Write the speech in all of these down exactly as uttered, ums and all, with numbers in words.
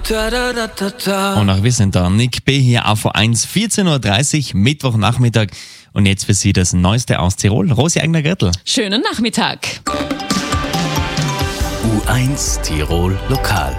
Und auch wir sind da. Nick B. hier auf A eins, vierzehn Uhr dreißig, Mittwochnachmittag. Und jetzt für Sie das Neueste aus Tirol. Rosi Eigner-Gürtel. Schönen Nachmittag. U eins Tirol Lokal.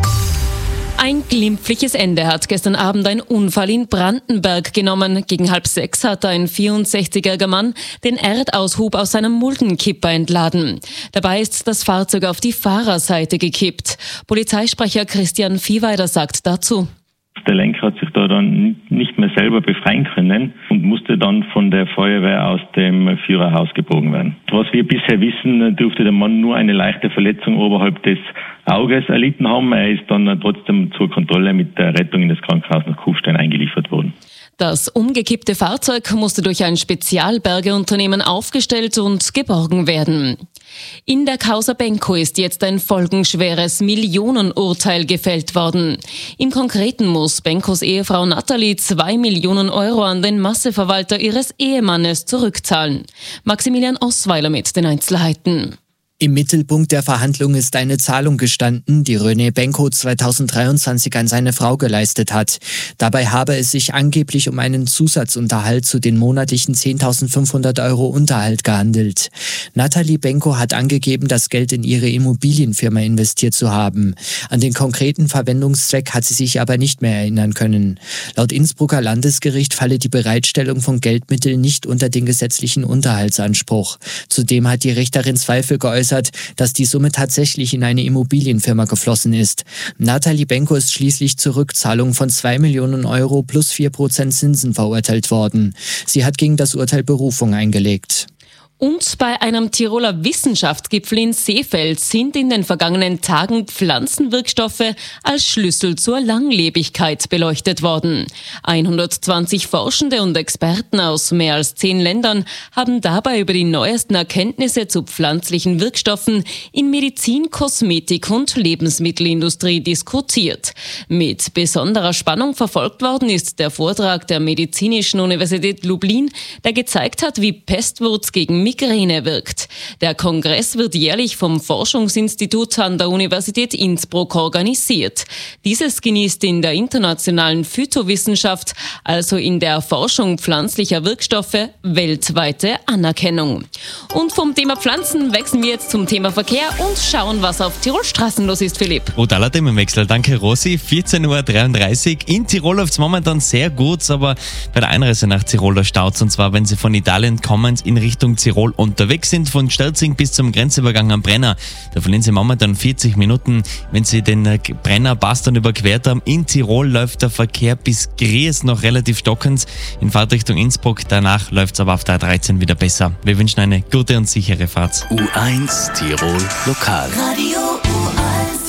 Ein glimpfliches Ende hat gestern Abend ein Unfall in Brandenburg genommen. Gegen halb sechs hat ein vierundsechzigjähriger Mann den Erdaushub aus seinem Muldenkipper entladen. Dabei ist das Fahrzeug auf die Fahrerseite gekippt. Polizeisprecher Christian Viehweider sagt dazu: Der Lenker hat sich da dann nicht mehr selber befreien können und musste dann von der Feuerwehr aus dem Führerhaus gebogen werden. Was wir bisher wissen, dürfte der Mann nur eine leichte Verletzung oberhalb des Auges erlitten haben. Er ist dann trotzdem zur Kontrolle mit der Rettung in das Krankenhaus nach Kufstein eingeliefert worden. Das umgekippte Fahrzeug musste durch ein Spezialbergeunternehmen aufgestellt und geborgen werden. In der Causa Benko ist jetzt ein folgenschweres Millionenurteil gefällt worden. Im Konkreten muss Benkos Ehefrau Nathalie zwei Millionen Euro an den Masseverwalter ihres Ehemannes zurückzahlen. Maximilian Osweiler mit den Einzelheiten. Im Mittelpunkt der Verhandlung ist eine Zahlung gestanden, die René Benko zweitausenddreiundzwanzig an seine Frau geleistet hat. Dabei habe es sich angeblich um einen Zusatzunterhalt zu den monatlichen zehntausendfünfhundert Euro Unterhalt gehandelt. Nathalie Benko hat angegeben, das Geld in ihre Immobilienfirma investiert zu haben. An den konkreten Verwendungszweck hat sie sich aber nicht mehr erinnern können. Laut Innsbrucker Landesgericht falle die Bereitstellung von Geldmitteln nicht unter den gesetzlichen Unterhaltsanspruch. Zudem hat die Richterin Zweifel geäußert, dass die Summe tatsächlich in eine Immobilienfirma geflossen ist. Nathalie Benko ist schließlich zur Rückzahlung von zwei Millionen Euro plus vier Prozent Zinsen verurteilt worden. Sie hat gegen das Urteil Berufung eingelegt. Und bei einem Tiroler Wissenschaftsgipfel in Seefeld sind in den vergangenen Tagen Pflanzenwirkstoffe als Schlüssel zur Langlebigkeit beleuchtet worden. hundertzwanzig Forschende und Experten aus mehr als zehn Ländern haben dabei über die neuesten Erkenntnisse zu pflanzlichen Wirkstoffen in Medizin, Kosmetik und Lebensmittelindustrie diskutiert. Mit besonderer Spannung verfolgt worden ist der Vortrag der Medizinischen Universität Lublin, der gezeigt hat, wie Pestwurz gegen Migräne wirkt. Der Kongress wird jährlich vom Forschungsinstitut an der Universität Innsbruck organisiert. Dieses genießt in der internationalen Phytowissenschaft, also in der Erforschung pflanzlicher Wirkstoffe, weltweite Anerkennung. Und vom Thema Pflanzen wechseln wir jetzt zum Thema Verkehr und schauen, was auf Tirol Straßen los ist, Philipp. Brutaler Themenwechsel. Danke, Rosi. vierzehn Uhr dreiunddreißig. In Tirol läuft es momentan sehr gut, aber bei der Einreise nach Tirol da staut's. Und zwar, wenn Sie von Italien kommend in Richtung Tirol unterwegs sind, von Sterzing bis zum Grenzübergang am Brenner. Da verlieren Sie momentan vierzig Minuten. Wenn Sie den Brennerpass dann überquert haben, in Tirol läuft der Verkehr bis Gries noch relativ stockend. In Fahrtrichtung Innsbruck, danach läuft es aber auf der A dreizehn wieder besser. Wir wünschen eine gute und sichere Fahrt. U eins Tirol Lokal. Radio U eins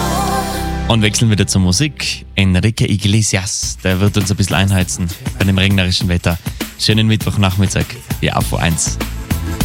Tirol. Und wechseln wieder zur Musik. Enrique Iglesias, der wird uns ein bisschen einheizen bei dem regnerischen Wetter. Schönen Mittwochnachmittag, hier auf U eins.